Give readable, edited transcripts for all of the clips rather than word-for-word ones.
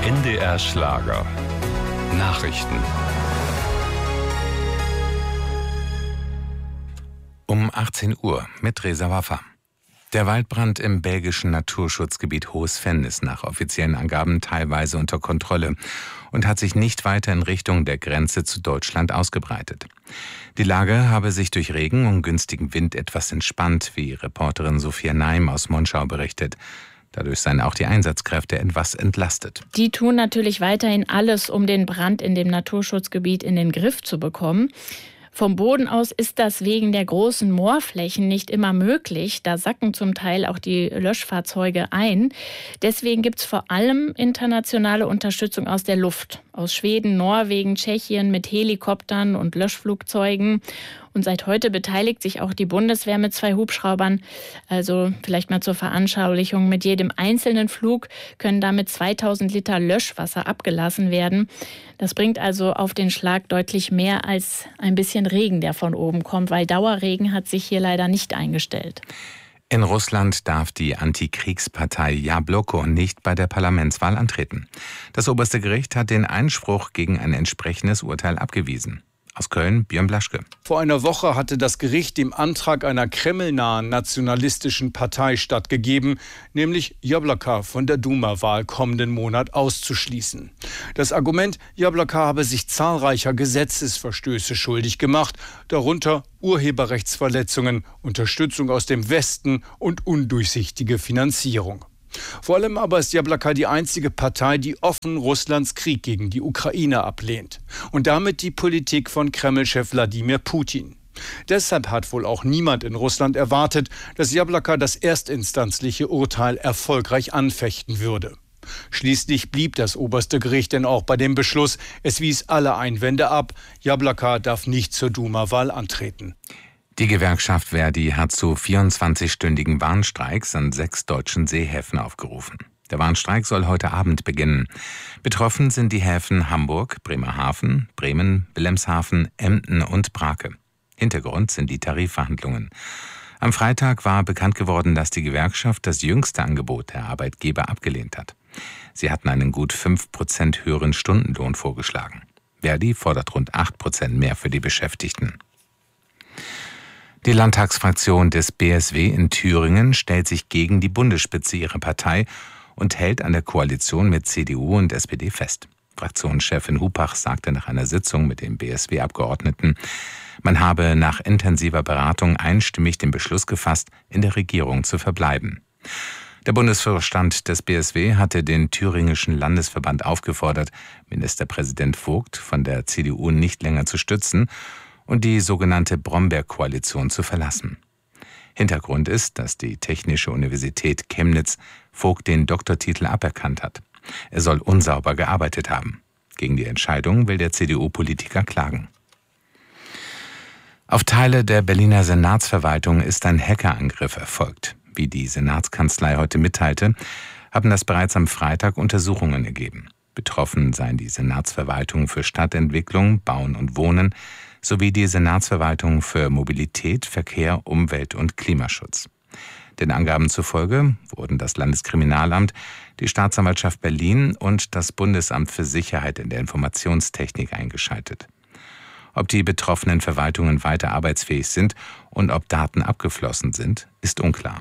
NDR Schlager. Nachrichten. Um 18 Uhr mit Reza Waffa. Der Waldbrand im belgischen Naturschutzgebiet Hohes Venn ist nach offiziellen Angaben teilweise unter Kontrolle und hat sich nicht weiter in Richtung der Grenze zu Deutschland ausgebreitet. Die Lage habe sich durch Regen und günstigen Wind etwas entspannt, wie Reporterin Sophia Neim aus Monschau berichtet. Dadurch seien auch die Einsatzkräfte etwas entlastet. Die tun natürlich weiterhin alles, um den Brand in dem Naturschutzgebiet in den Griff zu bekommen. Vom Boden aus ist das wegen der großen Moorflächen nicht immer möglich. Da sacken zum Teil auch die Löschfahrzeuge ein. Deswegen gibt es vor allem internationale Unterstützung aus der Luft. Aus Schweden, Norwegen, Tschechien mit Helikoptern und Löschflugzeugen. Und seit heute beteiligt sich auch die Bundeswehr mit 2 Hubschraubern. Also vielleicht mal zur Veranschaulichung. Mit jedem einzelnen Flug können damit 2000 Liter Löschwasser abgelassen werden. Das bringt also auf den Schlag deutlich mehr als ein bisschen Regen, der von oben kommt, weil Dauerregen hat sich hier leider nicht eingestellt. In Russland darf die Antikriegspartei Jabloko nicht bei der Parlamentswahl antreten. Das oberste Gericht hat den Einspruch gegen ein entsprechendes Urteil abgewiesen. Aus Köln, Björn Blaschke. Vor einer Woche hatte das Gericht dem Antrag einer kremlnahen nationalistischen Partei stattgegeben, nämlich Jabloko von der Duma-Wahl kommenden Monat auszuschließen. Das Argument, Jabloko habe sich zahlreicher Gesetzesverstöße schuldig gemacht, darunter Urheberrechtsverletzungen, Unterstützung aus dem Westen und undurchsichtige Finanzierung. Vor allem aber ist Jabloko die einzige Partei, die offen Russlands Krieg gegen die Ukraine ablehnt. Und damit die Politik von Kreml-Chef Wladimir Putin. Deshalb hat wohl auch niemand in Russland erwartet, dass Jabloko das erstinstanzliche Urteil erfolgreich anfechten würde. Schließlich blieb das oberste Gericht denn auch bei dem Beschluss. Es wies alle Einwände ab. Jabloko darf nicht zur Duma-Wahl antreten. Die Gewerkschaft Verdi hat zu 24-stündigen Warnstreiks an 6 deutschen Seehäfen aufgerufen. Der Warnstreik soll heute Abend beginnen. Betroffen sind die Häfen Hamburg, Bremerhaven, Bremen, Wilhelmshaven, Emden und Brake. Hintergrund sind die Tarifverhandlungen. Am Freitag war bekannt geworden, dass die Gewerkschaft das jüngste Angebot der Arbeitgeber abgelehnt hat. Sie hatten einen gut 5% höheren Stundenlohn vorgeschlagen. Verdi fordert rund 8% mehr für die Beschäftigten. Die Landtagsfraktion des BSW in Thüringen stellt sich gegen die Bundesspitze ihrer Partei und hält an der Koalition mit CDU und SPD fest. Fraktionschefin Hupach sagte nach einer Sitzung mit den BSW-Abgeordneten, man habe nach intensiver Beratung einstimmig den Beschluss gefasst, in der Regierung zu verbleiben. Der Bundesvorstand des BSW hatte den thüringischen Landesverband aufgefordert, Ministerpräsident Vogt von der CDU nicht länger zu stützen und die sogenannte Bromberg-Koalition zu verlassen. Hintergrund ist, dass die Technische Universität Chemnitz Vogt den Doktortitel aberkannt hat. Er soll unsauber gearbeitet haben. Gegen die Entscheidung will der CDU-Politiker klagen. Auf Teile der Berliner Senatsverwaltung ist ein Hackerangriff erfolgt. Wie die Senatskanzlei heute mitteilte, haben das bereits am Freitag Untersuchungen ergeben. Betroffen seien die Senatsverwaltung für Stadtentwicklung, Bauen und Wohnen sowie die Senatsverwaltung für Mobilität, Verkehr, Umwelt und Klimaschutz. Den Angaben zufolge wurden das Landeskriminalamt, die Staatsanwaltschaft Berlin und das Bundesamt für Sicherheit in der Informationstechnik eingeschaltet. Ob die betroffenen Verwaltungen weiter arbeitsfähig sind und ob Daten abgeflossen sind, ist unklar.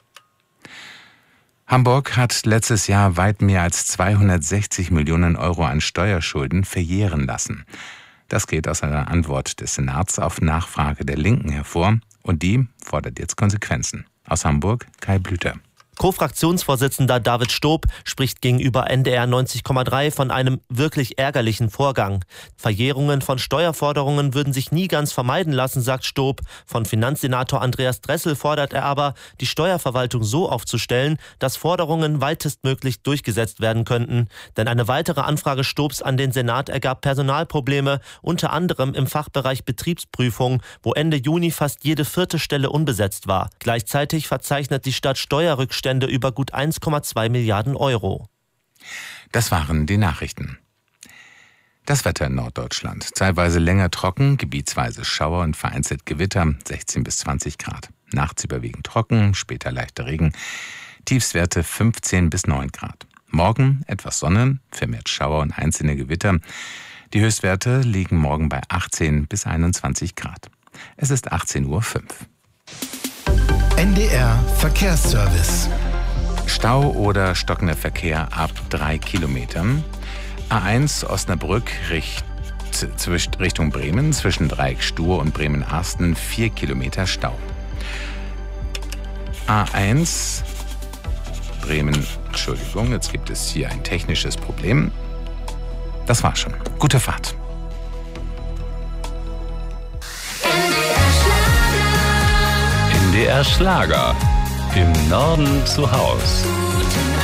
Hamburg hat letztes Jahr weit mehr als 260 Millionen Euro an Steuerschulden verjähren lassen. Das geht aus einer Antwort des Senats auf Nachfrage der Linken hervor und die fordert jetzt Konsequenzen. Aus Hamburg, Kai Blüter. Co-Fraktionsvorsitzender David Stob spricht gegenüber NDR 90,3 von einem wirklich ärgerlichen Vorgang. Verjährungen von Steuerforderungen würden sich nie ganz vermeiden lassen, sagt Stob. Von Finanzsenator Andreas Dressel fordert er aber, die Steuerverwaltung so aufzustellen, dass Forderungen weitestmöglich durchgesetzt werden könnten. Denn eine weitere Anfrage Stobs an den Senat ergab Personalprobleme, unter anderem im Fachbereich Betriebsprüfung, wo Ende Juni fast jede 4. Stelle unbesetzt war. Gleichzeitig verzeichnet die Stadt Steuerrückstände über gut 1,2 Milliarden Euro. Das waren die Nachrichten. Das Wetter in Norddeutschland. Teilweise länger trocken, gebietsweise Schauer und vereinzelt Gewitter, 16 bis 20 Grad. Nachts überwiegend trocken, später leichter Regen. Tiefstwerte 15 bis 9 Grad. Morgen etwas Sonne, vermehrt Schauer und einzelne Gewitter. Die Höchstwerte liegen morgen bei 18 bis 21 Grad. Es ist 18:05 Uhr. NDR Verkehrsservice. Stau oder stockender Verkehr ab 3 Kilometern. A1 Osnabrück Richtung Bremen, zwischen Dreieck Stur und Bremen-Arsten 4 Kilometer Stau. A1 Bremen, Entschuldigung, jetzt gibt es hier ein technisches Problem. Das war's schon. Gute Fahrt. NDR Schlager. Im Norden zu Haus.